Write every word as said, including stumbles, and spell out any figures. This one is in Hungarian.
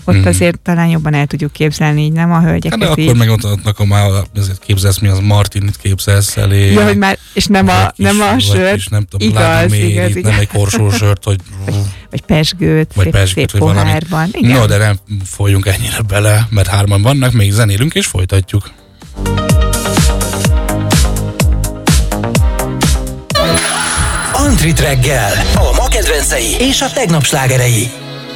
ott Mhm. azért talán jobban el tudjuk képzelni, így nem a hölgyeket Hát de így. akkor meg ott, ott akkor már azért képzelsz, mi az Martinit képzelsz elé. Ja, hogy már, és nem a, vagy nem a kis- vagy sört, kis, nem tudom, igaz, Ládimérit, igaz, nem igaz. egy korsósört, hogy Vagy pesgőt, vagy szép, pesgőt, szép vagy valami. pohárban. Igen. No, de nem folyjunk ennyire bele, mert hárman vannak, még zenélünk és folytatjuk. Antrit reggel, a ma kedvencei és a tegnap slágerei.